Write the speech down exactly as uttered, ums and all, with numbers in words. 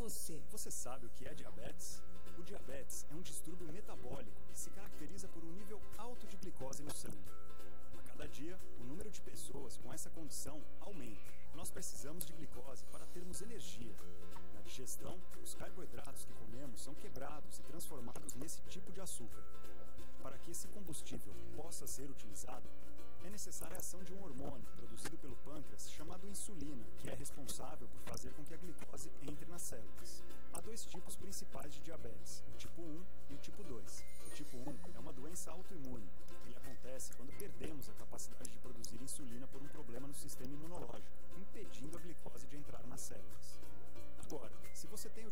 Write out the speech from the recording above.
você. Você sabe o que é diabetes? O diabetes é um distúrbio metabólico que se caracteriza por um nível alto de glicose no sangue. A cada dia, o número de pessoas com essa condição aumenta. Nós precisamos de glicose para termos energia. Na digestão, os carboidratos que comemos são quebrados e transformados nesse tipo de açúcar. Para que esse combustível possa ser utilizado, é necessária a ação de um hormônio produzido pelo pâncreas chamado insulina, que é responsável por fazer com que a glicose entre nas células. Há dois tipos principais de diabetes, o tipo um e o tipo dois. O tipo um é uma doença autoimune. Ele acontece quando perdemos a capacidade de produzir insulina por um problema no sistema imunológico, impedindo a glicose de entrar nas células. Agora, se você tem o